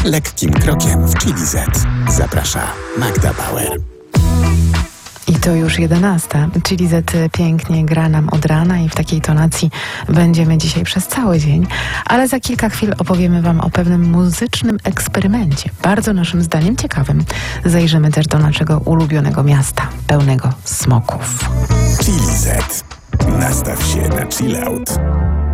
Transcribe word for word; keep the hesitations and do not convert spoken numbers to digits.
Lekkim krokiem w Chili Z. Zaprasza Magda Bauer. I to już jedenasta. Chili Z pięknie gra nam od rana i w takiej tonacji będziemy dzisiaj przez cały dzień. Ale za kilka chwil opowiemy wam o pewnym muzycznym eksperymencie. Bardzo naszym zdaniem ciekawym. Zajrzymy też do naszego ulubionego miasta, pełnego smoków. Chili Z. Nastaw się na chill out.